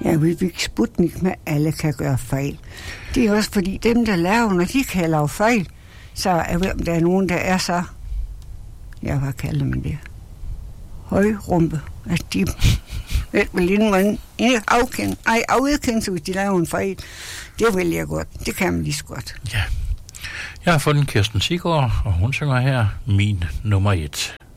Ja, vi fik Sputnik med, alle kan gøre fejl. Det er også fordi dem, der laver, når de kan lave fejl, så er der er nogen, der er så, ja, hvad kalder man det? Højrumpe. At de vil indvende afkendelse, hvis de laver en fejl. Det vil jeg godt. Det kan man lige så godt. Ja. Jeg har fundet Kirsten Siggaard, og hun synger her Min nummer 1.